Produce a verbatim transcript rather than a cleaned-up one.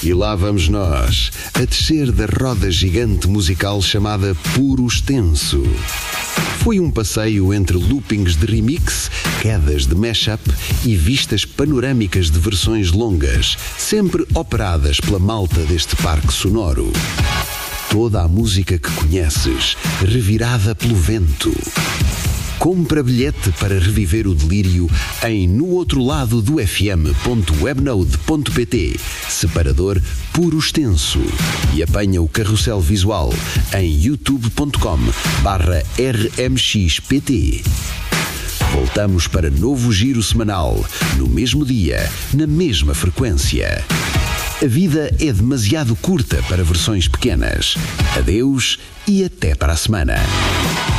E lá vamos nós, a descer da roda gigante musical chamada Puro Extenso. Foi um passeio entre loopings de remix, quedas de mashup e vistas panorâmicas de versões longas, sempre operadas pela malta deste parque sonoro. Toda a música que conheces, revirada pelo vento. Compra bilhete para reviver o delírio em no outro lado do f m ponto webnode ponto p t, separador Puro Extenso, e apanha o carrossel visual em youtube ponto com barra r m x p t. Voltamos para novo giro semanal, no mesmo dia, na mesma frequência. A vida é demasiado curta para versões pequenas. Adeus e até para a semana.